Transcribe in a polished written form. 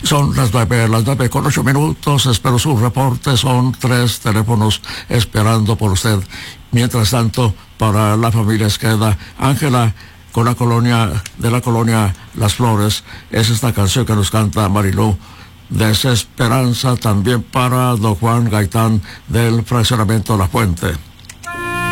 Son las 9:08. Espero su reporte. Son 3 teléfonos esperando por usted. Mientras tanto, para la familia Esqueda, Ángela, con la colonia Las Flores, es esta canción que nos canta Marilú. Desesperanza también para don Juan Gaitán del fraccionamiento La Fuente.